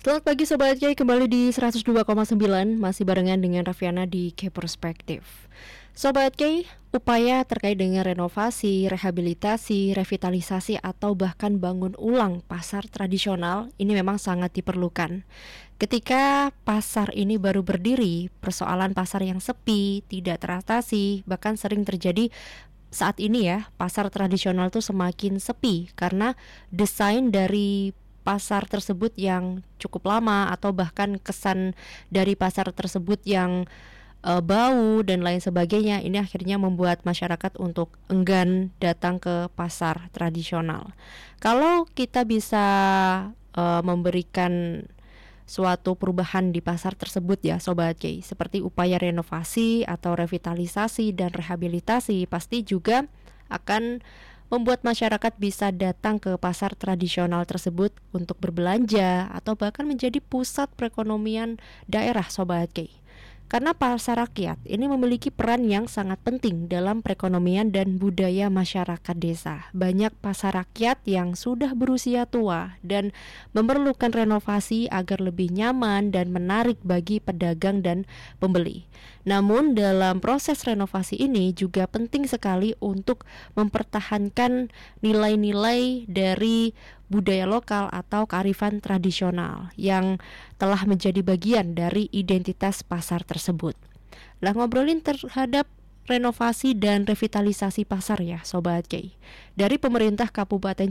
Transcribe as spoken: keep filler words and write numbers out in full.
Selamat pagi Sobat Kiai, kembali di seratus dua koma sembilan, masih barengan dengan Raffiana di K Perspektif. Sobat Kiai, upaya terkait dengan renovasi, rehabilitasi, revitalisasi atau bahkan bangun ulang pasar tradisional ini memang sangat diperlukan. Ketika pasar ini baru berdiri, persoalan pasar yang sepi, tidak teratasi, bahkan sering terjadi saat ini ya. Pasar tradisional tuh semakin sepi karena desain dari pasar tersebut yang cukup lama, atau bahkan kesan dari pasar tersebut yang uh, bau dan lain sebagainya. Ini akhirnya membuat masyarakat untuk enggan datang ke pasar tradisional. Kalau kita bisa uh, memberikan suatu perubahan di pasar tersebut ya Sobat Kiai, seperti upaya renovasi atau revitalisasi dan rehabilitasi, pasti juga akan membuat masyarakat bisa datang ke pasar tradisional tersebut untuk berbelanja atau bahkan menjadi pusat perekonomian daerah Sobat Kiai. Karena pasar rakyat ini memiliki peran yang sangat penting dalam perekonomian dan budaya masyarakat desa. Banyak pasar rakyat yang sudah berusia tua dan memerlukan renovasi agar lebih nyaman dan menarik bagi pedagang dan pembeli. Namun dalam proses renovasi ini juga penting sekali untuk mempertahankan nilai-nilai dari budaya lokal atau kearifan tradisional yang telah menjadi bagian dari identitas pasar tersebut. Lah, ngobrolin terhadap renovasi dan revitalisasi pasar ya Sobat Kiai. Dari pemerintah Kabupaten